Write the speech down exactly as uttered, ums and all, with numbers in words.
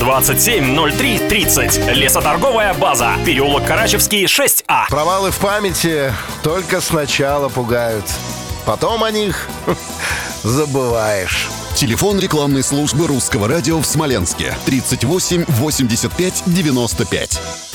двадцать семь ноль три тридцать. Лесоторговая база. Переулок Карачевский, шесть А. Провалы в памяти только сначала пугают. Потом о них забываешь. Телефон рекламной службы Русского радио в Смоленске тридцать восемь восемьдесят пять девяносто пять.